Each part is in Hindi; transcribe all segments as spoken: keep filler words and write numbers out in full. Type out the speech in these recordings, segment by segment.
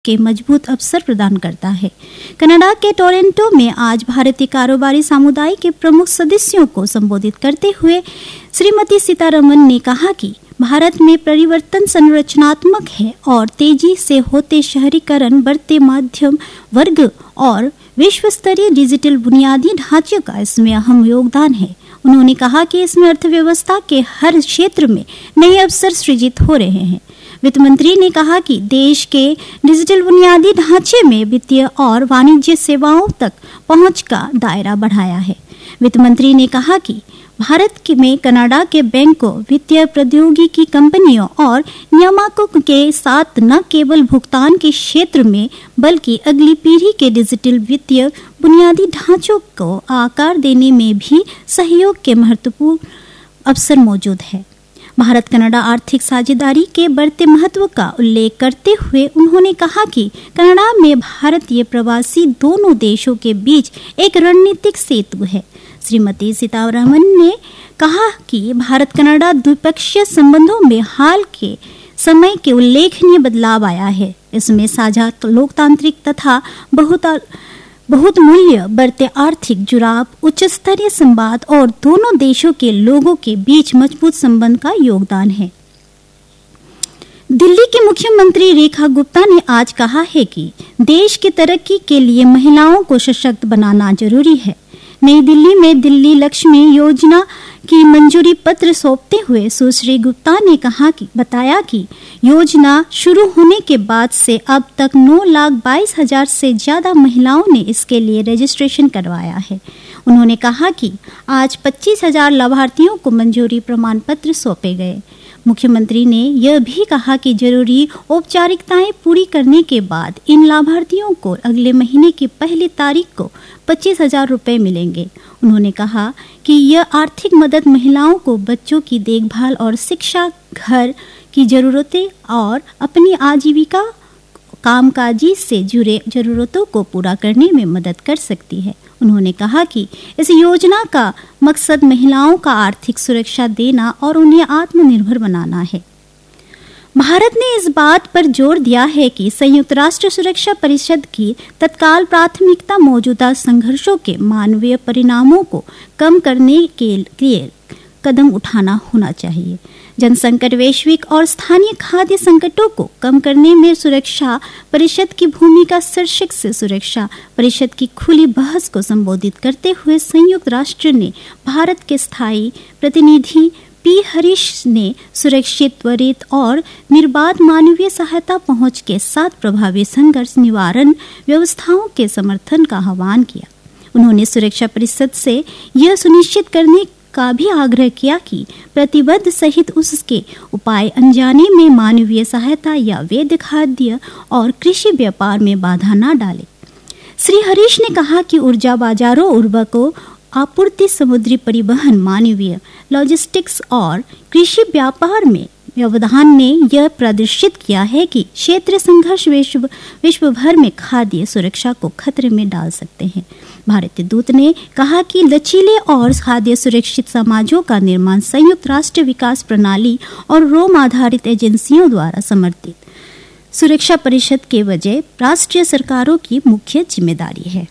के मजबूत अवसर प्रदान करता है। कनाडा के टोरंटो में आज भारतीय कारोबारी समुदाय के प्रमुख सदस्यों को संबोधित करते हुए श्रीमती सीतारमण ने कहा कि भारत में परिवर्तन संरचनात्मक है और तेजी से होते शहरीकरण, बढ़ते मध्यम वर्ग और विश्व स्तरीय डिजिटल बुनियादी ढांचे का इसमें अहम योगदान है। उन्होंने कहा कि इसमें अर्थव्यवस्था के हर क्षेत्र में नए अवसर सृजित हो रहे हैं। वित्त मंत्री ने कहा कि देश के डिजिटल बुनियादी ढांचे में वित्तीय और वाणिज्य सेवाओं तक पहुंच का दायरा बढ़ाया है। वित्त मंत्री ने कहा कि भारत में कनाडा के बैंकों, वित्तीय प्रौद्योगिकी कंपनियों और नियामकों के साथ न केवल भुगतान के क्षेत्र में बल्कि अगली पीढ़ी के डिजिटल वित्तीय बुनियादी ढांचों को आकार देने में भी सहयोग के महत्वपूर्ण अवसर मौजूद है। भारत कनाडा आर्थिक साझेदारी के बढ़ते महत्व का उल्लेख करते हुए उन्होंने कहा कि कनाडा में भारतीय प्रवासी दोनों देशों के बीच एक रणनीतिक सेतु है। श्रीमती सीतारमण ने कहा कि भारत कनाडा द्विपक्षीय संबंधों में हाल के समय के उल्लेखनीय बदलाव आया है। इसमें साझा लोकतांत्रिक तथा बहुत बहुत मूल्य, बढ़ते आर्थिक जुड़ाव, उच्च स्तरीय संवाद और दोनों देशों के लोगों के बीच मजबूत संबंध का योगदान है। दिल्ली की मुख्यमंत्री रेखा गुप्ता ने आज कहा है कि देश की तरक्की के लिए महिलाओं को सशक्त बनाना जरूरी है। नई दिल्ली में दिल्ली लक्ष्मी योजना की मंजूरी पत्र सौंपते हुए सुश्री गुप्ता ने कहा कि बताया कि योजना शुरू होने के बाद से अब तक नौ लाख बाईस हजार से ज्यादा महिलाओं ने इसके लिए रजिस्ट्रेशन करवाया है। उन्होंने कहा कि आज पच्चीस हजार लाभार्थियों को मंजूरी प्रमाण पत्र सौंपे गए। मुख्यमंत्री ने यह भी कहा कि जरूरी औपचारिकताएं पूरी करने के बाद इन लाभार्थियों को अगले महीने की पहली तारीख को पच्चीस हजार रुपये मिलेंगे। उन्होंने कहा कि यह आर्थिक मदद महिलाओं को बच्चों की देखभाल और शिक्षा, घर की जरूरतें और अपनी आजीविका कामकाजी से जुड़े जरूरतों को पूरा करने में मदद कर सकती है। उन्होंने कहा कि इस योजना का मकसद महिलाओं का आर्थिक सुरक्षा देना और उन्हें आत्मनिर्भर बनाना है। भारत ने इस बात पर जोर दिया है कि संयुक्त राष्ट्र सुरक्षा परिषद की तत्काल प्राथमिकता मौजूदा संघर्षों के मानवीय परिणामों को कम करने के लिए कदम उठाना होना चाहिए। जनसंकट, वैश्विक और स्थानीय खाद्य संकटों को कम करने में सुरक्षा परिषद की भूमिका शीर्षक से सुरक्षा परिषद की खुली बहस को संबोधित करते हुए संयुक्त राष्ट्र ने भारत के स्थायी प्रतिनिधि पी हरीश ने सुरक्षित, त्वरित और निर्बाध मानवीय सहायता पहुंच के साथ प्रभावी संघर्ष निवारण व्यवस्थाओं के समर्थन का आह्वान किया। उन्होंने सुरक्षा परिषद से यह सुनिश्चित करने का भी आग्रह किया कि प्रतिबद्ध सहित उसके उपाय अनजाने में मानवीय सहायता या वैध खाद्य और कृषि व्यापार में बाधा न डाले। श्री हरीश ने कहा कि ऊर्जा बाजारों, उर्वरकों, आपूर्ति, समुद्री परिवहन, मानवीय लॉजिस्टिक्स और कृषि व्यापार में व्यवधान ने यह प्रदर्शित किया है कि क्षेत्रीय संघर्ष विश्व विश्व भर में खाद्य सुरक्षा को खतरे में डाल सकते हैं। भारतीय दूत ने कहा कि लचीले और खाद्य सुरक्षित समाजों का निर्माण संयुक्त राष्ट्र विकास प्रणाली और रोम आधारित एजेंसियों द्वारा समर्थित सुरक्षा परिषद के बजाय राष्ट्रीय सरकारों की मुख्य जिम्मेदारी है।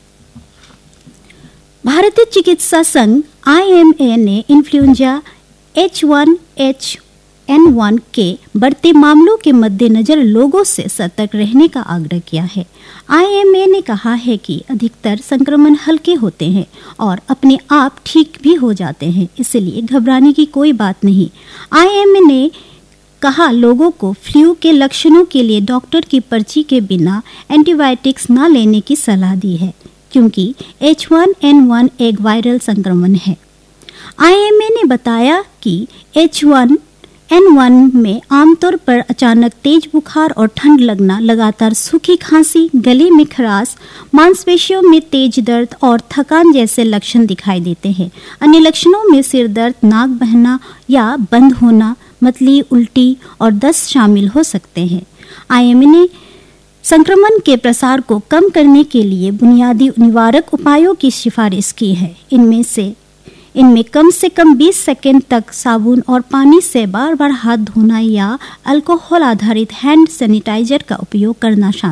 भारतीय चिकित्सा संघ आई एम ए ने influenza H one N one के बढ़ते मामलों के मद्देनजर लोगों से सतर्क रहने का आग्रह किया है। आई एम ए ने कहा है कि अधिकतर संक्रमण हल्के होते हैं और अपने आप ठीक भी हो जाते हैं, इसलिए घबराने की कोई बात नहीं। आई एम ए ने कहा लोगों को फ्लू के लक्षणों के लिए डॉक्टर की पर्ची के बिना एंटीबायोटिक्स न लेने की सलाह दी है, क्योंकि एच वन एन वन एक वायरल संक्रमण है। आई एम ए ने बताया कि एच वन एन वन में आमतौर पर अचानक तेज बुखार और ठंड लगना, लगातार सूखी खांसी, गले में खराश, मांसपेशियों में तेज दर्द और थकान जैसे लक्षण दिखाई देते हैं। अन्य लक्षणों में सिर दर्द, नाक बहना या बंद होना, मतली, उल्टी और दस्त शामिल हो सकते हैं। आई एम ए ने संक्रमण के प्रसार को कम करने के लिए बुनियादी निवारक उपायों की सिफारिश की है। इनमें से इनमें कम से कम बीस सेकंड तक साबुन और पानी से बार बार हाथ धोना या अल्कोहल आधारित हैंड सैनिटाइजर का उपयोग करना शामिल